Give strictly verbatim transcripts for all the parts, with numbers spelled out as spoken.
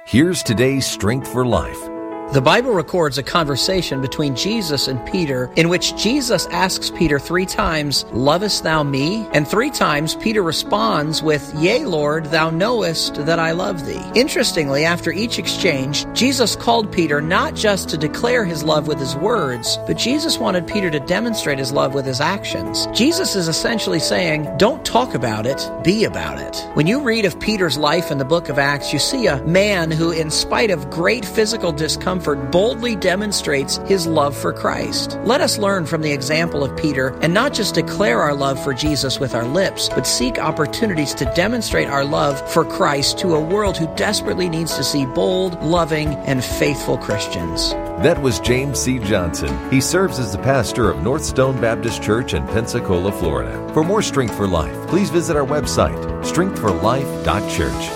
Here's today's Strength for Life. The Bible records a conversation between Jesus and Peter in which Jesus asks Peter three times, "Lovest thou me?" And three times Peter responds with, "Yea, Lord, thou knowest that I love thee." Interestingly, after each exchange, Jesus called Peter not just to declare his love with his words, but Jesus wanted Peter to demonstrate his love with his actions. Jesus is essentially saying, don't talk about it, be about it. When you read of Peter's life in the book of Acts, you see a man who, in spite of great physical discomfort, boldly demonstrates his love for Christ. Let us learn from the example of Peter and not just declare our love for Jesus with our lips, but seek opportunities to demonstrate our love for Christ to a world who desperately needs to see bold, loving, and faithful Christians. That was James C. Johnson. He serves as the pastor of North Stone Baptist Church in Pensacola, Florida. For more Strength for Life, please visit our website, strength for life dot church.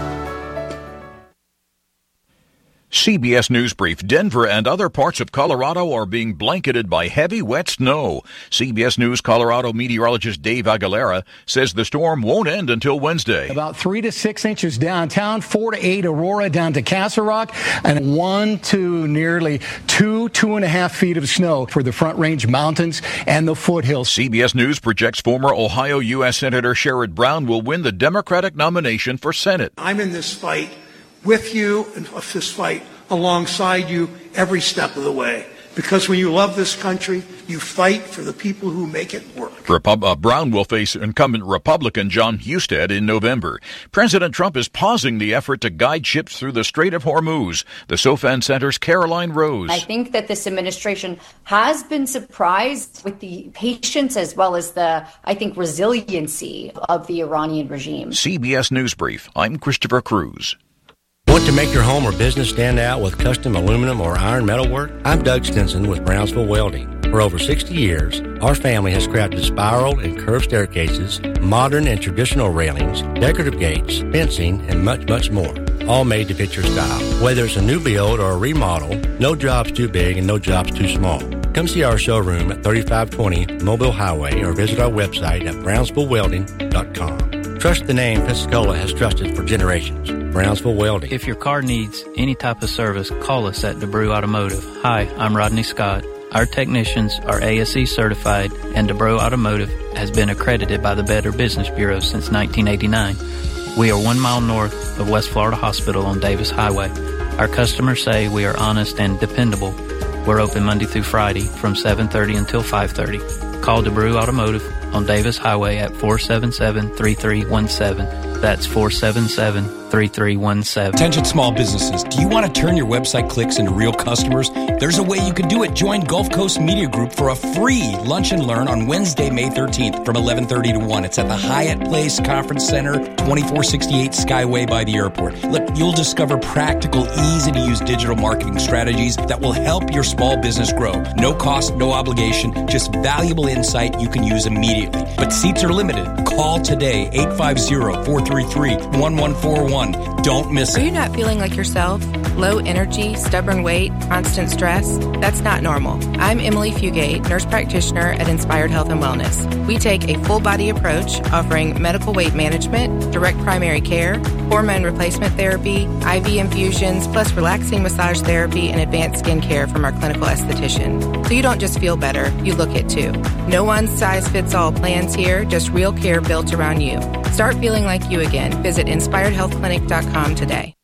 C B S News Brief. Denver and other parts of Colorado are being blanketed by heavy, wet snow. C B S News Colorado meteorologist Dave Aguilera says the storm won't end until Wednesday. About three to six inches downtown, four to eight Aurora down to Castle Rock, and one to nearly two, two and a half feet of snow for the Front Range Mountains and the foothills. C B S News projects former Ohio U S Senator Sherrod Brown will win the Democratic nomination for Senate. I'm in this fight with you and this fight alongside you every step of the way. Because when you love this country, you fight for the people who make it work. Repub- uh, Brown will face incumbent Republican John Husted in November. President Trump is pausing the effort to guide ships through the Strait of Hormuz. The SoFan Center's Caroline Rose. I think that this administration has been surprised with the patience as well as the, I think, resiliency of the Iranian regime. C B S News Brief. I'm Christopher Cruz. Want to make your home or business stand out with custom aluminum or iron metal work? I'm Doug Stinson with Brownsville Welding. For over sixty years, our family has crafted spiral and curved staircases, modern and traditional railings, decorative gates, fencing, and much, much more. All made to fit your style. Whether it's a new build or a remodel, no job's too big and no job's too small. Come see our showroom at thirty-five twenty Mobile Highway or visit our website at brownsville welding dot com. Trust the name Pensacola has trusted for generations. Brownsville Welding. If your car needs any type of service, call us at DeBrew Automotive. Hi, I'm Rodney Scott. Our technicians are A S E certified, and DeBrew Automotive has been accredited by the Better Business Bureau since nineteen eighty-nine. We are one mile north of West Florida Hospital on Davis Highway. Our customers say we are honest and dependable. We're open Monday through Friday from seven thirty until five thirty. Call DeBrew Automotive on Davis Highway at four seven seven, three three one seven. That's four seven seven, three three one seven. Attention small businesses. Do you want to turn your website clicks into real customers? There's a way you can do it. Join Gulf Coast Media Group for a free lunch and learn on Wednesday, May thirteenth from eleven thirty to one. It's at the Hyatt Place Conference Center, twenty-four sixty-eight Skyway by the airport. Look, you'll discover practical, easy-to-use digital marketing strategies that will help your small business grow. No cost, no obligation, just valuable insight you can use immediately. But seats are limited. Call today, eight five zero, four three three, one one four one. Don't miss it. Are you not feeling like yourself? Low energy, stubborn weight, constant stress? That's not normal. I'm Emily Fugate, nurse practitioner at Inspired Health and Wellness. We take a full body approach offering medical weight management, direct primary care, hormone replacement therapy, I V infusions, plus relaxing massage therapy and advanced skin care from our clinical esthetician. So you don't just feel better, you look it too. No one size fits all plans here, just real care built around you. Start feeling like you again. Visit inspired health clinic dot com today.